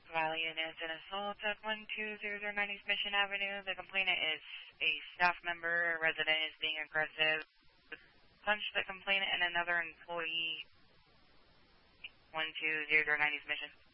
Valiant is an assault at 12009 East Mission Avenue. The complainant is a staff member. A resident is being aggressive. Punched the complainant and another employee. 12009 East Mission.